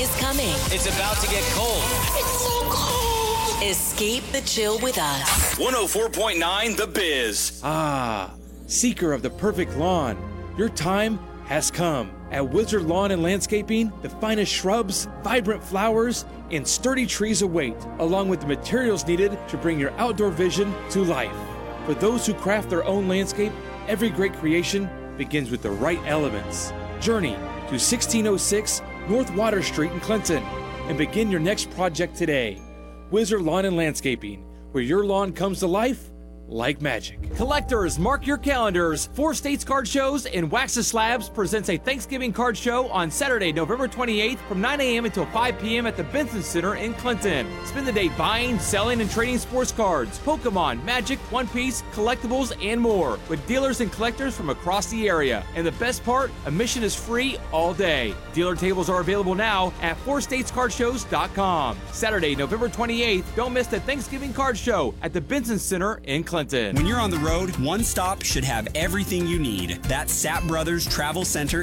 is coming. It's about to get cold. It's so cold. Escape the chill with us. 104.9 The Biz. Seeker of the perfect lawn, your time has come. At Wizard Lawn and Landscaping, the finest shrubs, vibrant flowers, and sturdy trees await, along with the materials needed to bring your outdoor vision to life. For those who craft their own landscape, every great creation begins with the right elements. Journey to 1606 North Water Street in Clinton and begin your next project today. Wizard Lawn and Landscaping, where your lawn comes to life like magic. Collectors, mark your calendars. 4 States Card Shows and Wax Slabs presents a Thanksgiving card show on Saturday, November 28th from 9 a.m. until 5 p.m. at the Benson Center in Clinton. Spend the day buying, selling, and trading sports cards, Pokemon, Magic, One Piece, collectibles, and more with dealers and collectors from across the area. And the best part, admission is free all day. Dealer tables are available now at 4statescardshows.com. Saturday, November 28th, don't miss the Thanksgiving card show at the Benson Center in Clinton. When you're on the road, one stop should have everything you need. That's Sapp Brothers Travel Center